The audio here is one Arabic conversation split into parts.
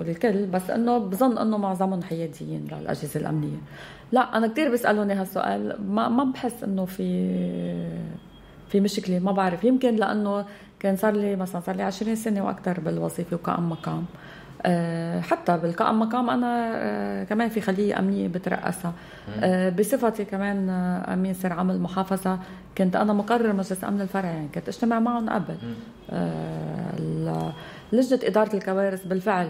والكل، بس انه بظن انه معظمهم حياديين للاجهزه الامنيه. لا انا كتير بيسالوني هالسؤال، ما بحس انه في مشكله، ما بعرف، يمكن لانه كان صار لي 20 سنه واكثر بالوظيفه وكأم مقام. حتى بالقائم مقام أنا كمان في خلية أمنية بترأسها. بصفتي كمان أمين سر عام المحافظة كنت أنا مقرر مجلس أمن الفرع، يعني كنت أجتمع معهم قبل. لجنة إدارة الكوارث بالفعل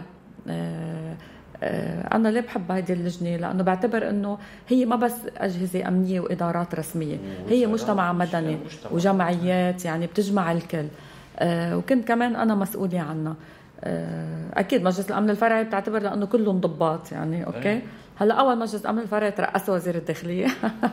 أنا ليه بحب هذه اللجنة؟ لأنه بعتبر أنه هي ما بس أجهزة أمنية وإدارات رسمية، هي مجتمع مدني وجمعيات يعني بتجمع الكل. وكنت كمان أنا مسؤولة عنها. أكيد مجلس الأمن الفرعي بتعتبر لأنه كلهم ضباط يعني أوكي. هلا أول مجلس أمن الفرعي ترأسه وزير الداخلية.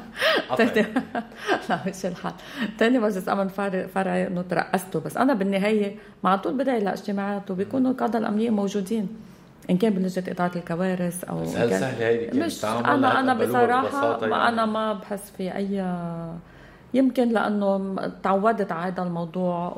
لا مش الحال. تاني مجلس أمن فرعي إنه ترأسته، بس أنا بالنهاية مع طول بدعي لاجتماعات وبيكونوا القادة الأمنيين موجودين، إن كان بلجنة إدارة الكوارث أو هل سهل هيدي؟ مش أنا بصراحة يعني. أنا ما بحس في أي، يمكن لأنه تعودت على هذا الموضوع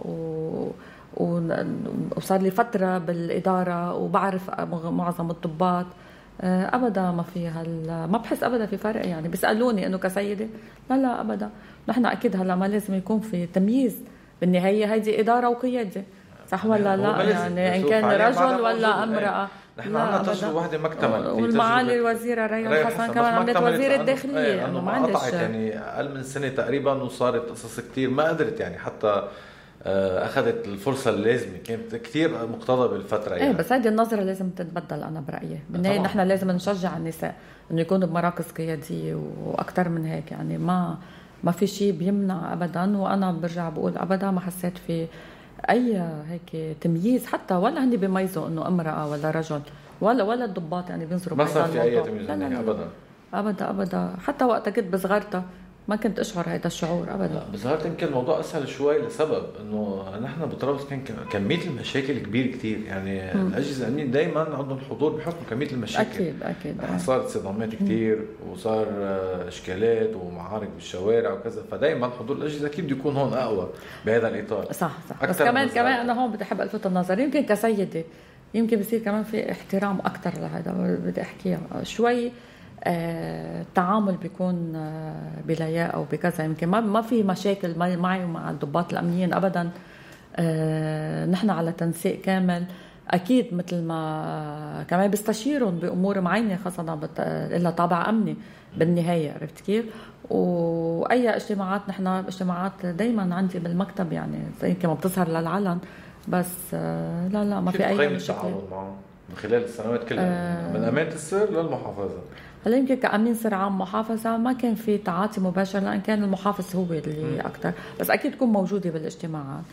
وصار لي فترة بالإدارة وبعرف معظم الضباط. أبدا ما في ما بحس أبدا في فرق. يعني بيسألوني إنه كسيدة لا أبدا. نحن أكيد هلا ما لازم يكون في تمييز، بالنهاية هيدي إدارة وقيادة، صح ولا لا؟ يعني إن كان رجل ولا امرأة. نحن عندنا تجربة واحدة ما اكتملت، والمعالي الوزيرة ريان حسن كمان عملت وزير الداخلية أنه ما قطعت يعني أقل من سنة تقريبا، وصارت قصص كتير ما قدرت يعني حتى أخذت الفرصة اللازمة، كانت كتير مقتضى بالفترة يعني. بس هذه النظرة لازم تتبدل. أنا برأيي بالنهاية نحن لازم نشجع النساء إنه يكونوا بمراكز قيادية وأكتر من هيك. يعني ما في شيء بيمنع أبدا، وأنا برجع بقول أبدا ما حسيت في أي هيك تمييز حتى، ولا هني بيميزوا إنه امرأة ولا رجل ولا الضباط يعني بينظروا ما صار في أي تمييز أبدا. حتى وقت كنت بصغرتها ما كنت أشعر هذا الشعور أبدا. بظهرت يمكن الموضوع أسهل شوي لسبب إنه نحن بطرابلس كان كمية المشاكل كبير كتير يعني. الأجهزة الأمنية دايما عندهم حضور بحكم كمية المشاكل. أكيد. صارت صدامات كتير وصار إشكالات ومعارك بالشوارع وكذا، فدايما حضور الأجهزة أكيد يكون هون أقوى بهذا الإطار. صح. بس كمان أنا هون بدي أحب ألفت النظر، يمكن كسيدة يمكن بصير كمان في احترام أكتر لهذا. بدي أحكيها شوي. التعامل بيكون بلياقة أو بكذا. يمكن ما في مشاكل معي ومع الضباط الأمنيين أبدا. نحن على تنسيق كامل أكيد، مثل ما كمان بستشيرهم بأمور معينة خاصة إلا طابع أمني بالنهاية. عرفت كيف؟ وأي اجتماعات، نحن اجتماعات دايما عندي بالمكتب يعني زي كما بتظهر للعلن، بس لا ما في أي مشكلة من خلال السنوات كلها من أمانة السر للمحافظة. هلا يمكن كأمين سر عام محافظة ما كان في تعاطي مباشر، لأن كان المحافظ هو اللي أكتر، بس أكيد تكون موجودة بالاجتماعات.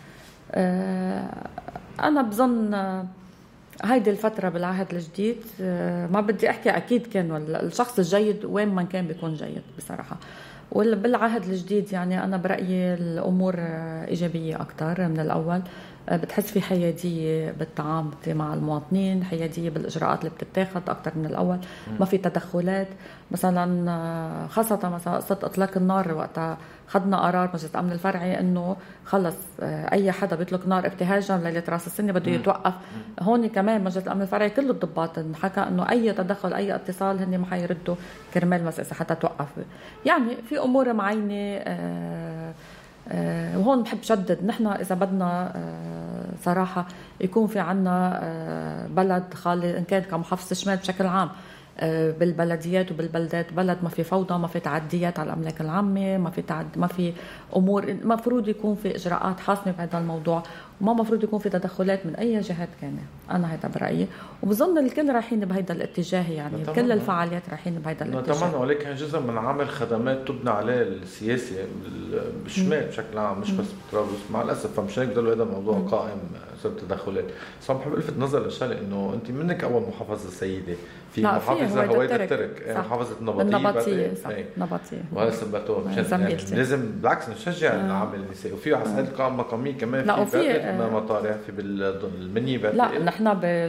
أنا بظن هيدي الفترة بالعهد الجديد ما بدي أحكي أكيد كان الشخص الجيد وين ما كان بيكون جيد بصراحة. بالعهد الجديد يعني أنا برأيي الأمور إيجابية أكتر من الأول. بتحس في حيادية بالتعامل مع المواطنين، حيادية بالإجراءات اللي بتتاخد أكتر من الأول. ما في تدخلات مثلا، خاصة مثلا قصة إطلاق النار. وقتها خدنا قرار مجلس الأمن الفرعي إنه خلص أي حدا بيطلق نار ابتهاجا ليلة رأس السنة بده يتوقف. هون كمان مجلس الأمن الفرعي كل الضباط حكى إنه أي تدخل أي اتصال هني ما حيردوا كرمال مسأسة حتى توقف. يعني في أمور معينة. وهون بحب شدد، نحن إذا بدنا صراحة يكون في عنا بلد خالي، إن كان كمحافظة الشمال بشكل عام بالبلديات وبالبلدات، بلد ما في فوضى، ما في تعديات على الأملاك العامة، ما في أمور. مفروض يكون في إجراءات حاسمة بهذا الموضوع، وما مفروض يكون في تدخلات من أي جهات كانت. أنا هذا برأيي، وبظن الكل رايحين بهذا الاتجاه يعني. كل الفعاليات رايحين بهذا الاتجاه. نتمنى، ولكن جزء من عمل خدمات تبنى عليه السياسة بالشمال بشكل عام، مش بس بطرابلس مع الأسف. فمش هيك ضل هذا الموضوع قائم بسبب التدخلات. بس بحب ألفت نظر للشغلة إنه أنت منك أول محافظة سيدة في محافظة هويدا الترك، محافظة النبطية. نبطية وهذا سبته يعني لازم بالعكس نشجع العمل النسائي. وفي على القائمة المقامية كمان في مطارح في بالمنيبة. لا نحن